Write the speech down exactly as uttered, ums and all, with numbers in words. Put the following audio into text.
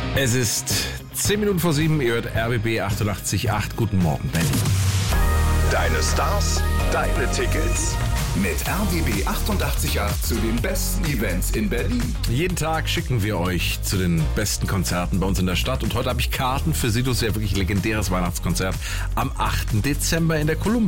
Es ist zehn Minuten vor sieben, ihr hört R B B achtundachtzig Komma acht. Guten Morgen, Berlin. Deine Stars, deine Tickets. Mit R B B achtundachtzig Komma acht zu den besten Events in Berlin. Jeden Tag schicken wir euch zu den besten Konzerten bei uns in der Stadt. Und heute habe ich Karten für Sidus, ja wirklich legendäres Weihnachtskonzert am achten Dezember in der Columbus.